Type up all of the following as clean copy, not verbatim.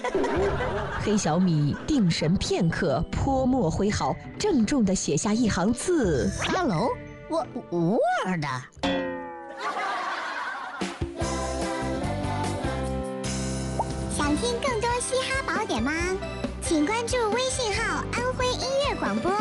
黑小米定神片刻，泼墨挥毫，郑重地写下一行字 ：“Hello， 我 Word。” 想听更多嘻哈宝典吗？请关注微信号“安徽音乐广播”。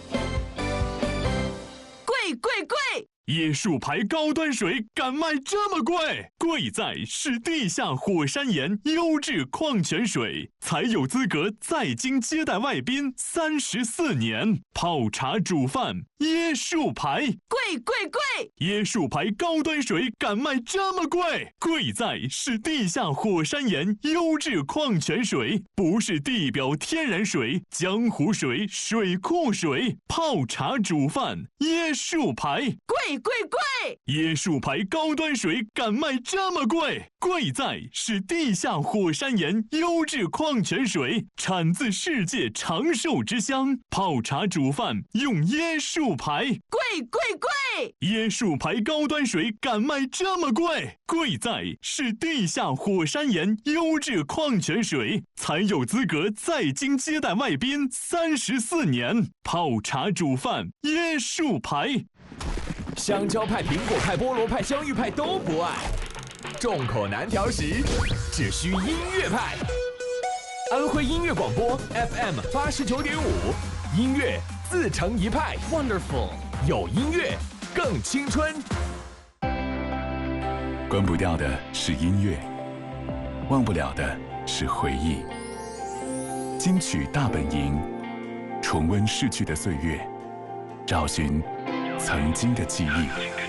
贵贵贵！椰树牌高端水敢卖这么贵？贵在是地下火山岩优质矿泉水，才有资格在京接待外宾34年。泡茶煮饭，椰树牌，贵贵贵！椰树牌高端水敢卖这么贵？贵在是地下火山岩优质矿泉水，不是地表天然水、江湖水、水库水。泡茶煮饭，椰树牌，贵贵贵！椰树牌高端水敢卖这么贵？贵在是地下火山岩优质矿泉水，产自世界长寿之乡。泡茶煮饭用椰树牌，贵贵贵！椰树牌高端水敢卖这么贵？贵在是地下火山岩优质矿泉水，才有资格在京接待外宾34年。泡茶煮饭，椰树牌。 香蕉派、苹果派、菠萝派、香芋派都不爱，众口难调时，只需音乐派。安徽音乐广播 FM 89.5，音乐自成一派。Wonderful， 有音乐更青春。 关不掉的是音乐，忘不了的是回忆。金曲大本营，重温逝去的岁月，找寻曾经的记忆。